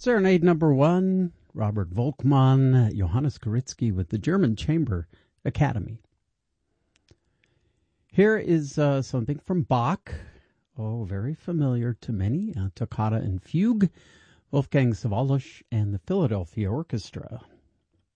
Serenade number 1, Robert Volkmann, Johannes Karitzky with the German Chamber Academy. Here is something from Bach. Oh, very familiar to many. Toccata and Fugue, Wolfgang Sawallisch and the Philadelphia Orchestra.